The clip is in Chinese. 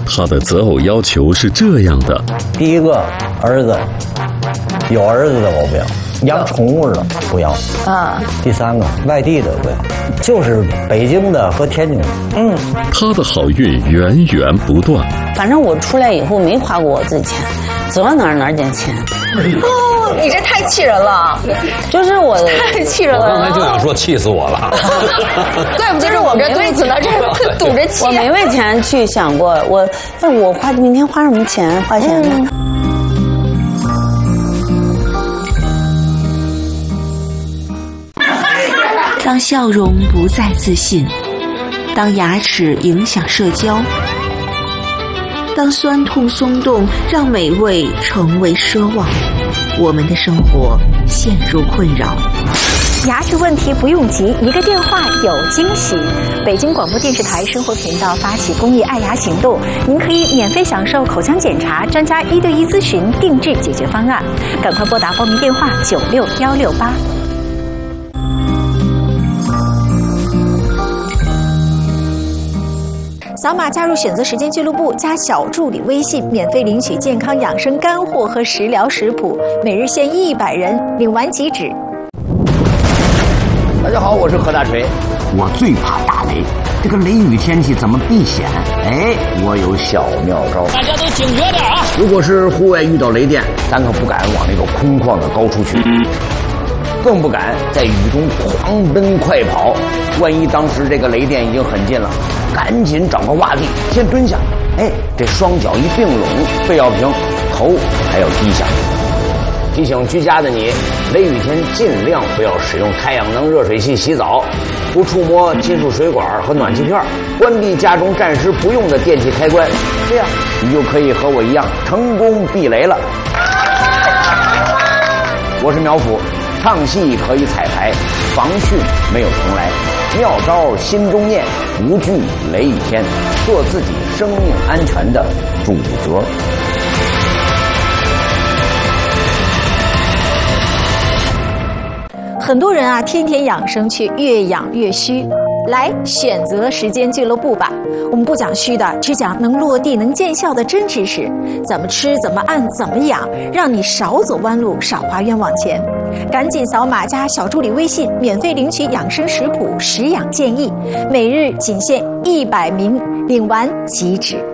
他的择偶要求是这样的： 第一个，儿子，有儿子的我不要，养宠物的不要。第三个，外地的不要，就是北京的和天津的。 他的好运源源不断。 反正我出来以后没花过我自己钱，走到哪儿捡钱。 哦，你这太气人了！ 就是我太气人了。 我刚才就想说气死我了。 怪不得是我这肚子呢，这堵着气。 我没为钱去想过，那我明天花什么钱？花钱呢？ 当笑容不再自信，当牙齿影响社交，当酸痛松动让美味成为奢望，我们的生活陷入困扰。 牙齿问题不用急，一个电话有惊喜。北京广播电视台生活频道发起公益爱牙行动，您可以免费享受口腔检查、专家1对1咨询、定制解决方案。赶快拨打报名电话96168。扫码加入选择时间俱乐部，加小助理微信，免费领取健康养生干货和食疗食谱，每日限100人，领完即止。 大家好，我是何大锤。我最怕打雷，这个雷雨天气怎么避险？我有小妙招。 大家都警觉点啊！ 如果是户外遇到雷电，咱可不敢往那个空旷的高处去，更不敢在雨中狂奔快跑。万一当时这个雷电已经很近了，赶紧找个洼地先蹲下，这双脚一并拢，背要平，头还要低下。提醒居家的你，雷雨天尽量不要使用太阳能热水器洗澡，不触摸金属水管和暖气片，关闭家中暂时不用的电器开关，这样你就可以和我一样成功避雷了。我是苗阜，唱戏可以彩排，防汛没有重来，妙招心中念，无惧雷雨天，做自己生命安全的主角。 很多人啊，天天养生却越养越虚。来选择时间俱乐部吧，我们不讲虚的，只讲能落地能见效的真知识，怎么吃怎么按怎么养，让你少走弯路少花冤枉钱。赶紧扫码加小助理微信，免费领取养生食谱、食养建议，每日仅限100名，领完即止。